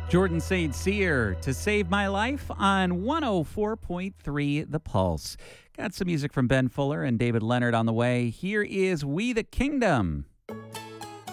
Jordan St. Cyr to Save My Life on 104.3 The Pulse. Got some music from Ben Fuller and David Leonard on the way. Here is We the Kingdom.